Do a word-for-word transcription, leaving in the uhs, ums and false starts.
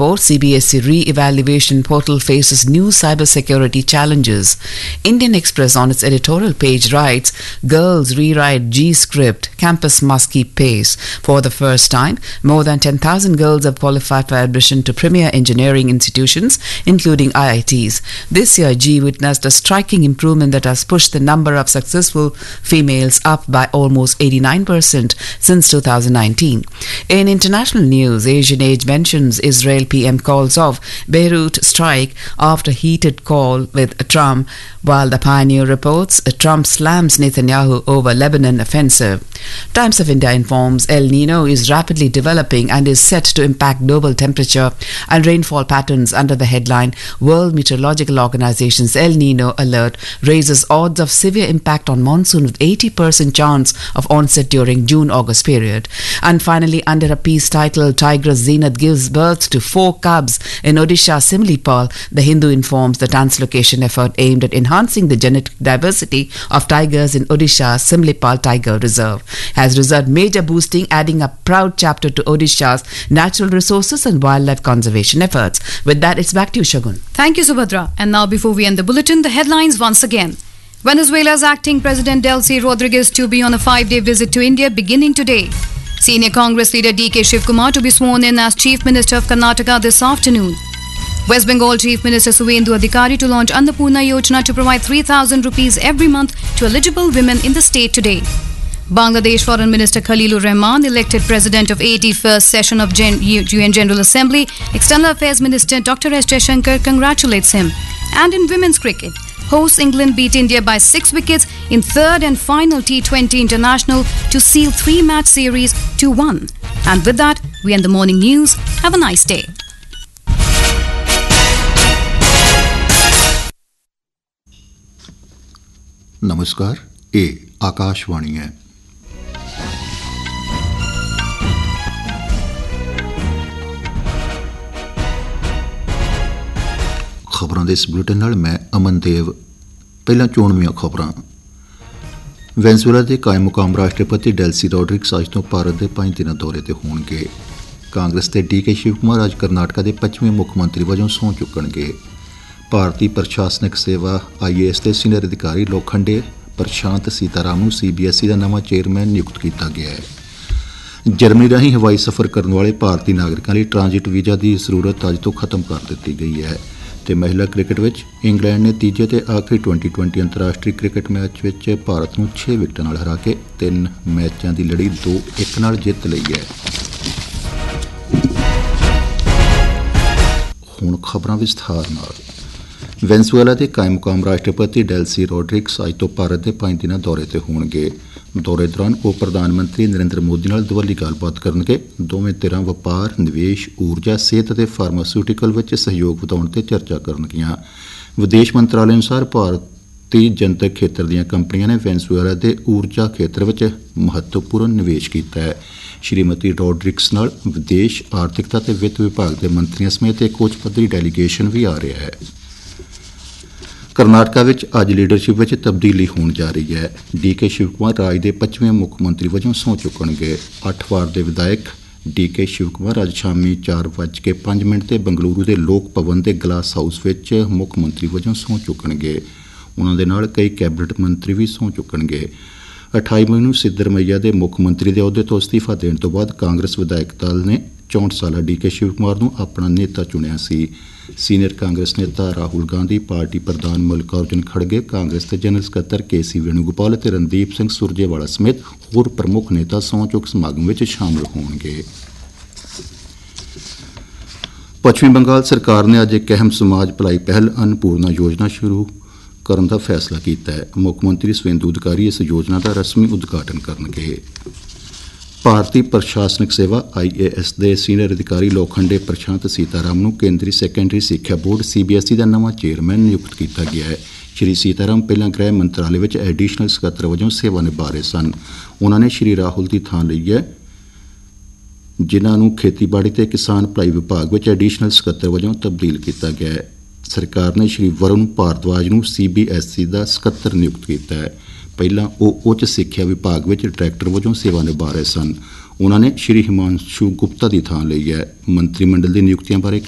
report, C B S E re-evaluation portal faces new cybersecurity challenges. Indian Express on its editorial page writes, girls rewrite G-script, campus must keep pace. For the first time, more than ten thousand girls have qualified for admission to premier engineering institutions, including I I Ts. This year, G witnessed a striking improvement that has pushed the number of successful females up by almost eighty-nine percent since two thousand nineteen. In international news, Asian Age mentions Israel P M calls off Beirut strike after heated call with Trump, while the Pioneer reports Trump slams Netanyahu over Lebanon offensive. Times of India informs El Nino is rapidly developing and is set to impact global temperature and rainfall patterns under the headline World Meteorological Organization's El Nino alert raises odds of severe impact on monsoon with eighty percent chance of onset during June-August period. And finally, under a piece titled Tigress Zenith gives birth to four cubs in Odisha Simlipal, The Hindu informs the translocation effort aimed at enhancing the genetic diversity of tigers in Odisha's Simlipal Tiger Reserve has resulted major boosting, adding a proud chapter to Odisha's natural resources and wildlife conservation efforts. With that, it's back to you, Shagun. Thank you, Subhadra. And now, before we end the bulletin, the headlines once again. Venezuela's acting President Delcy Rodriguez to be on a five-day visit to India beginning today. Senior Congress leader D K Shivkumar to be sworn in as Chief Minister of Karnataka this afternoon. West Bengal Chief Minister Suvendu Adhikari to launch Annapurna Yojana to provide three thousand rupees every month to eligible women in the state today. Bangladesh Foreign Minister Khalilur Rahman elected President of eighty-first session of Gen- U N General Assembly. External Affairs Minister Doctor S. Jaishankar congratulates him. And in women's cricket, hosts England beat India by six wickets in third and final T twenty International to seal three-match series to one. And with that, we end the morning news. Have a nice day. नमस्कार, ये आकाशवाणी है। खबरों के इस bulletin नाल मैं अमन देव। पहला चोणवीं खबरां। वेनेजुएला के कायम मुकाम राष्ट्रपति डेल्सी रॉड्रिग्स अज तो भारत के पांच दिना दौरे ते होणगे। कांग्रेस के डी के शिवकुमार अज करनाटका के पच्छमी मुख मंत्री वजों सहुं चुकणगे। भारतीय प्रशासनिक सेवा आई ए एस के सीनियर अधिकारी लोखंडे प्रशांत Sitaram C B S E का नवा चेयरमैन नियुक्त किया गया है। जर्मनी राਹੀਂ हवाई सफ़र करने वाले भारतीय नागरिकों लिए ट्रांजिट वीज़ा की जरूरत अज तो खत्म कर दी गई है। तो महिला क्रिकेट में इंग्लैंड ने तीजे ते आखिरी ट्वेंटी ट्वेंटी अंतरराष्ट्रीय क्रिकेट मैच में भारत को छे विकटां नाल हरा के तीन मैचों की लड़ी दो एक नाल जित ली है। हुण खबरां विस्तार नाल। वेनेजुएला के कायम मुकाम राष्ट्रपति डेल्सी रॉड्रिग्स अज तो भारत के पांच दिना दौरे ते होणगे। दौरे दौरान वो प्रधानमंत्री नरेंद्र मोदी नाल दवल्ली गलबात करनगे। दोवें धिरां वपार, निवेश, ऊर्जा, सेहत ते फार्मास्यूटिकल विच सहयोग वधाउण ते चर्चा करनगियां। विदेश मंत्रालय अनुसार भारतीय जनतक खेत्र दीयां कंपनियां ने वेनेजुएला के ऊर्जा खेत्र विच महत्वपूर्ण निवेश किया है। श्रीमती रॉड्रिग्स नाल विदेश, आर्थिकता ते वित्त विभाग के मंत्रियों समेत एक उच्च पद्धरी डेलीगेशन भी आ रहा है। करनाटका विच अज लीडरशिप विच तब्दीली होने जा रही है। डी के शिवकुमार राज के पच्छमी मुख मंत्री वजों सहुं चुकणगे। अठ वार के विधायक डी के शिवकुमार अज शामी चार बज के पांच मिनट से बंगलुरू के लोक भवन के ग्लास हाउस विच मुख मंत्री वजों सहुं चुकणगे। उन्हां दे नाल कई कैबिनेट मंत्री भी सहुं चुकणगे। अठाई मई नूं सिद्धरमैया के मुख मंत्री के अहुदे तो अस्तीफा देने तो बाद कांग्रेस विधायक दल ने चौंठ साला डी के शिवकुमार नूं अपना नेता चुनिया सी। सीनियर कांग्रेस नेता राहुल गांधी, पार्टी प्रधान मल्लिकार्जुन खड़गे, कांग्रेस के जनरल सकत्तर के सी वेणुगोपाल ते रणदीप सिंह सुरजेवाला समेत होर प्रमुख नेता सहुं चुक समागम में शामिल होणगे। पश्चिमी बंगाल सरकार ने अज एक अहम समाज भलाई पहल अन्नपूर्णा योजना शुरू करने का फैसला किया है। मुख्यमंत्री सुवेंदु अधिकारी इस योजना का रस्मी उद्घाटन करेंगे। भारतीय प्रशासनिक सेवा आई ए एस के सीनियर अधिकारी लोखंडे प्रशांत सीताराम नूं केंद्रीय secondary सिक्ख्या board C B S E का नवा चेयरमैन नियुक्त किया गया है। श्री सीताराम पहला गृह मंत्रालय में एडिशनल सकत्तर वजों सेवा निभा रहे सन। उन्होंने श्री राहुल की थां लई है, जिन्हां नूं खेतीबाड़ी ते किसान भलाई विभाग में एडिशनल सकत्तर वजों तब्दील किया गया है। सरकार ने श्री वरुण भारद्वाज नूं सी बी एस ई का सकत्तर नियुक्त किया है। पहला वो उच्च सिक्ख्या विभाग में डायरैक्टर वजों सेवा निभा रहे सन। उन्होंने श्री हिमांशु गुप्ता की थां लई है। मंत्रिमंडल की नियुक्तियों बारे